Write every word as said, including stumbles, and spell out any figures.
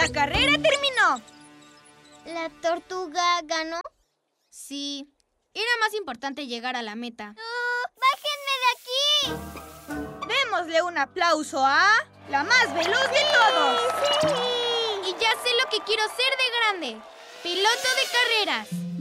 La carrera terminó. ¿La tortuga ganó? Sí. Era más importante llegar a la meta. ¡Uh! ¡Bájenme de aquí! Démosle un aplauso a la más veloz de todos. ¡Sí! Y ya sé lo que quiero ser de grande. ¡Piloto de carreras!